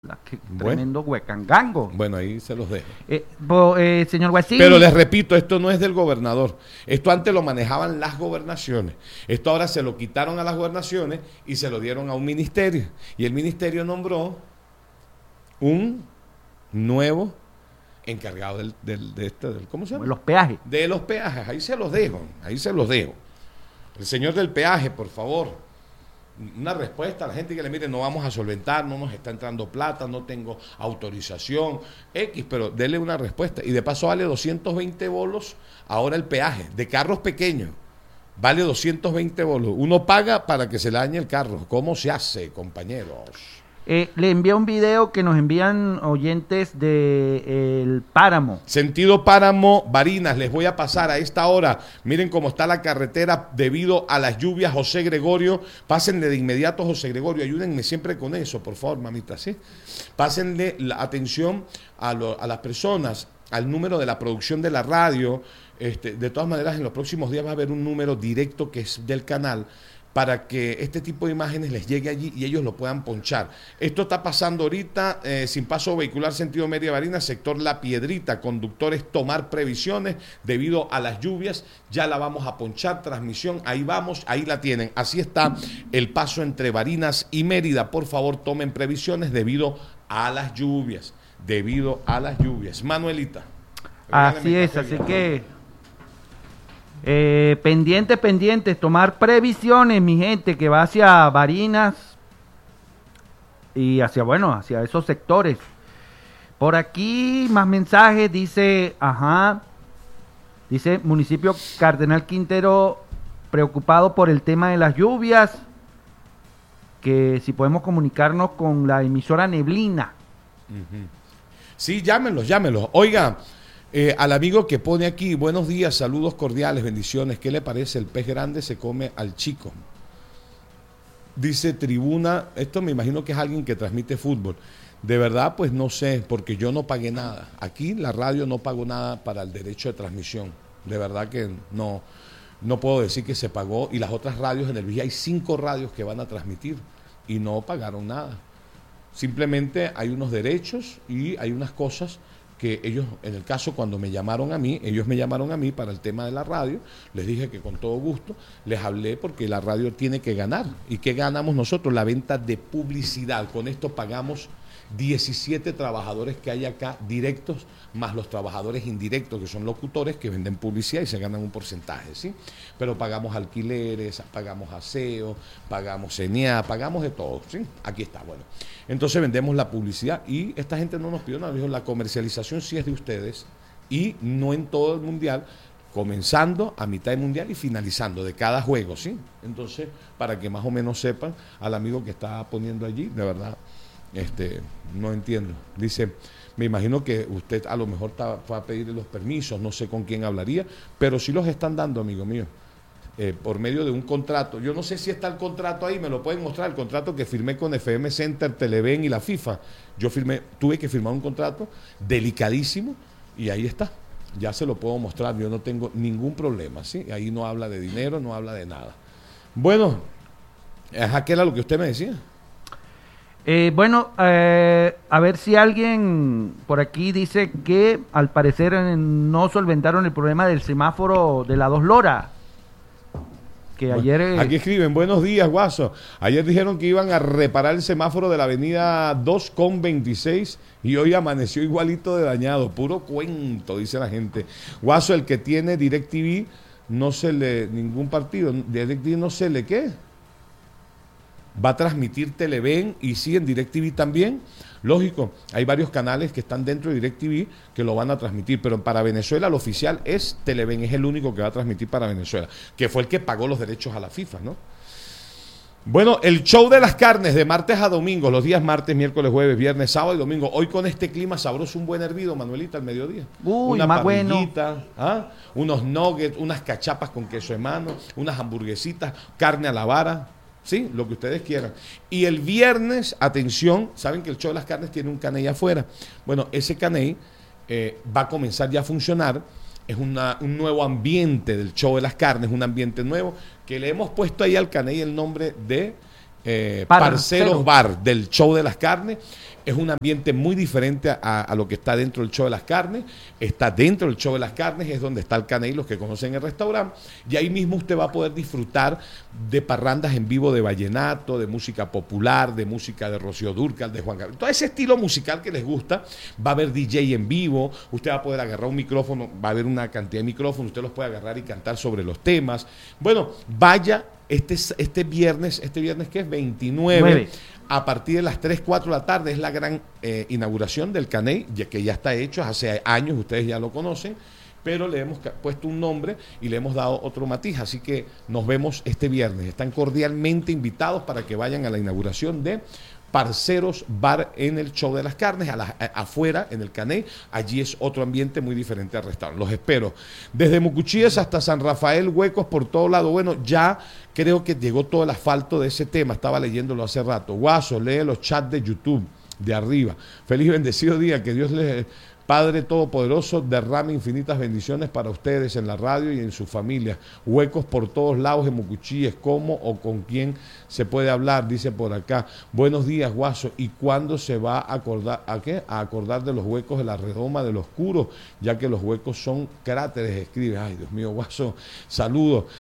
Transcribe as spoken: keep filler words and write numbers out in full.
Qué Bueno, tremendo huecangango. bueno, ahí se los dejo. Eh, bo- eh, señor Guasín. Pero les repito, esto no es del gobernador. Esto antes lo manejaban las gobernaciones. Esto ahora se lo quitaron a las gobernaciones y se lo dieron a un ministerio. Y el ministerio nombró un nuevo encargado del, del, de este, del- ¿cómo se llama? Los peajes. De los peajes. Ahí se los dejo. Ahí se los dejo. El señor del peaje, por favor. Una respuesta a la gente que le mire, no vamos a solventar, no nos está entrando plata, no tengo autorización, X, pero dele una respuesta. Y de paso vale doscientos veinte bolos ahora el peaje, de carros pequeños, vale doscientos veinte bolos. Uno paga para que se le dañe el carro. ¿Cómo se hace, compañeros? Eh, le envié un video que nos envían oyentes de eh, el Páramo. Sentido Páramo, Barinas, les voy a pasar a esta hora. Miren cómo está la carretera debido a las lluvias, José Gregorio. Pásenle de inmediato, José Gregorio, ayúdenme siempre con eso, por favor, mamita, ¿sí? Pásenle la atención a, lo, a las personas, al número de la producción de la radio. Este, de todas maneras, en los próximos días va a haber un número directo que es del canal, para que este tipo de imágenes les llegue allí y ellos lo puedan ponchar. Esto está pasando ahorita, eh, sin paso vehicular, sentido Mérida Barinas, sector La Piedrita, conductores tomar previsiones debido a las lluvias, ya la vamos a ponchar, transmisión, ahí vamos, ahí la tienen. Así está el paso entre Barinas y Mérida, por favor tomen previsiones debido a las lluvias, debido a las lluvias. Manuelita. Así es, así que... Eh, pendientes, pendientes, tomar previsiones, mi gente, que va hacia Barinas y hacia, bueno, hacia esos sectores. Por aquí más mensajes, dice, ajá, dice municipio Cardenal Quintero preocupado por el tema de las lluvias, que si podemos comunicarnos con la emisora Neblina. Uh-huh. Sí, llámenlos, llámenlos. Oiga, Eh, al amigo que pone aquí, buenos días, saludos cordiales, bendiciones. ¿Qué le parece? El pez grande se come al chico. Dice Tribuna, esto me imagino que es alguien que transmite fútbol. De verdad, pues no sé, porque yo no pagué nada. Aquí la radio no pagó nada para el derecho de transmisión. De verdad que no, no puedo decir que se pagó. Y las otras radios en el Vigía, hay cinco radios que van a transmitir y no pagaron nada. Simplemente hay unos derechos y hay unas cosas que ellos, en el caso cuando me llamaron a mí, ellos me llamaron a mí para el tema de la radio, les dije que con todo gusto, les hablé porque la radio tiene que ganar. ¿Y qué ganamos nosotros? La venta de publicidad. Con esto pagamos diecisiete trabajadores que hay acá directos, más los trabajadores indirectos, que son locutores, que venden publicidad y se ganan un porcentaje, ¿sí? Pero pagamos alquileres, pagamos aseo, pagamos C N A, pagamos de todo, ¿sí? Aquí está, bueno. Entonces vendemos la publicidad y esta gente no nos pidió nada, dijo, la comercialización sí es de ustedes y no en todo el mundial, comenzando a mitad de mundial y finalizando de cada juego, ¿sí? Entonces, para que más o menos sepan, al amigo que está poniendo allí, de verdad, este, no entiendo. Dice, me imagino que usted a lo mejor ta, fue a pedir los permisos, no sé con quién hablaría, pero sí los están dando, amigo mío, eh, por medio de un contrato. Yo no sé si está el contrato ahí, me lo pueden mostrar, el contrato que firmé con F M Center, Televen y la FIFA. Yo firmé, tuve que firmar un contrato delicadísimo y ahí está. Ya se lo puedo mostrar, yo no tengo ningún problema, ¿sí? Ahí no habla de dinero, no habla de nada. Bueno, ¿qué era lo que usted me decía? Eh, bueno, eh, a ver si alguien por aquí dice que al parecer eh, no solventaron el problema del semáforo de la Dos Lora. Que bueno, ayer... Eh, aquí escriben, buenos días, Guaso. Ayer dijeron que iban a reparar el semáforo de la avenida dos con veintiséis y hoy amaneció igualito de dañado. Puro cuento, dice la gente. Guaso, el que tiene DirecTV, no se le... ningún partido, DirecTV no se le... ¿qué? Va a transmitir Televen y sí en DirecTV también. Lógico, hay varios canales que están dentro de DirecTV que lo van a transmitir, pero para Venezuela lo oficial es Televen, es el único que va a transmitir para Venezuela, que fue el que pagó los derechos a la FIFA, ¿no? Bueno, el show de las carnes de martes a domingo, los días martes, miércoles, jueves, viernes, sábado y domingo. Hoy con este clima sabroso, un buen hervido, Manuelita, al mediodía. Uy, una más bueno. ¿Ah? Unos nuggets, unas cachapas con queso de mano, unas hamburguesitas, carne a la vara. Sí, lo que ustedes quieran. Y el viernes, atención, saben que el show de las carnes tiene un caney afuera. Bueno, ese caney eh, va a comenzar ya a funcionar. Es una, un nuevo ambiente del show de las carnes, un ambiente nuevo que le hemos puesto ahí al caney el nombre de eh, Parceros. Parceros Bar del Show de las Carnes. Es un ambiente muy diferente a, a lo que está dentro del Show de las Carnes. Está dentro del Show de las Carnes, es donde está el Caney, los que conocen el restaurante. Y ahí mismo usted va a poder disfrutar de parrandas en vivo de vallenato, de música popular, de música de Rocío Dúrcal, de Juan Gabriel. Todo ese estilo musical que les gusta. Va a haber D J en vivo. Usted va a poder agarrar un micrófono, va a haber una cantidad de micrófonos. Usted los puede agarrar y cantar sobre los temas. Bueno, vaya este, este viernes, este viernes que es veintinueve. Nueve. A partir de las tres, cuatro de la tarde es la gran eh, inauguración del Caney, ya que ya está hecho, hace años, ustedes ya lo conocen, pero le hemos puesto un nombre y le hemos dado otro matiz, así que nos vemos este viernes. Están cordialmente invitados para que vayan a la inauguración de Parceros Bar en el Show de las Carnes, a la, a, afuera en el Caney. Allí es otro ambiente muy diferente al restaurante. Los espero. Desde Mucuchíes hasta San Rafael, huecos por todo lado. Bueno, ya creo que llegó todo el asfalto de ese tema. Estaba leyéndolo hace rato. Guaso, lee los chats de YouTube de arriba. Feliz y bendecido día. Que Dios les... Padre Todopoderoso, derrame infinitas bendiciones para ustedes en la radio y en su familia. Huecos por todos lados en Mucuchíes. ¿Cómo o con quién se puede hablar? Dice por acá. Buenos días, Guaso. ¿Y cuándo se va a acordar, a qué? A acordar de los huecos de la redoma del oscuro, ya que los huecos son cráteres, escribe. Ay, Dios mío, Guaso. Saludos.